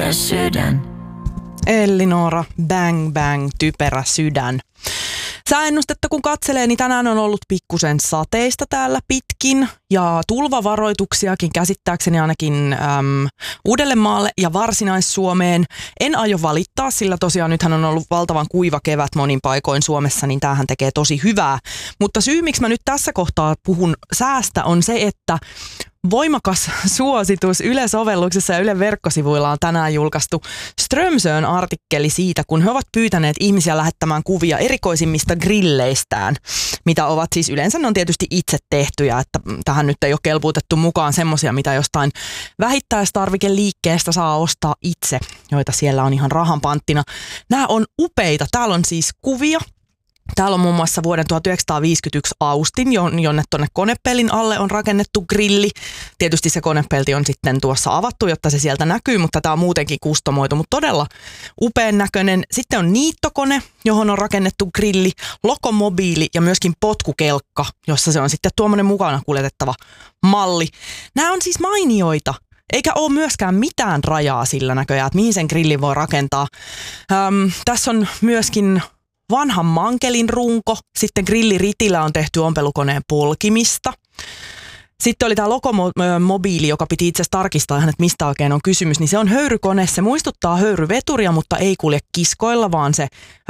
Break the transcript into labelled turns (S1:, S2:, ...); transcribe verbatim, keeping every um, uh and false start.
S1: typerä sydän.
S2: Ellinora, bang bang, typerä sydän. Sääennustetta kun katselee, niin tänään on ollut pikkusen sateista täällä pitkin ja tulvavaroituksiakin käsittääkseni ainakin äm, Uudellemaalle ja Varsinais-Suomeen. En aio valittaa, sillä tosiaan nythän on ollut valtavan kuiva kevät monin paikoin Suomessa, niin tämähän tekee tosi hyvää. Mutta syy, miksi mä nyt tässä kohtaa puhun säästä, on se, että voimakas suositus Yle-sovelluksessa ja Ylen verkkosivuilla on tänään julkaistu Strömsön artikkeli siitä, kun he ovat pyytäneet ihmisiä lähettämään kuvia erikoisimmista grilleistään, mitä ovat siis yleensä ne on tietysti itse tehtyjä, että tähän nyt ei ole kelpuutettu mukaan semmoisia, mitä jostain vähittäistarvikeliikkeestä saa ostaa itse, joita siellä on ihan rahan panttina. Nämä on upeita. Täällä on siis kuvia. Täällä on muun muassa vuoden tuhatyhdeksänsataaviisikymmentäyksi Austin, jonne tuonne konepellin alle on rakennettu grilli. Tietysti se konepelti on sitten tuossa avattu, jotta se sieltä näkyy, mutta tämä on muutenkin kustomoitu, mutta todella upean näköinen. Sitten on niittokone, johon on rakennettu grilli, lokomobiili ja myöskin potkukelkka, jossa se on sitten tuommoinen mukana kuljetettava malli. Nämä on siis mainioita. Eikä ole myöskään mitään rajaa sillä näköjään, että mihin sen grillin voi rakentaa. Öm, tässä on myöskin vanhan mankelin runko, sitten grilliritillä on tehty ompelukoneen polkimista. Sitten oli tämä lokomobiili, joka piti itse asiassa tarkistaa ihan, että mistä oikein on kysymys, niin se on höyrykone. Se muistuttaa höyryveturia, mutta ei kulje kiskoilla, vaan se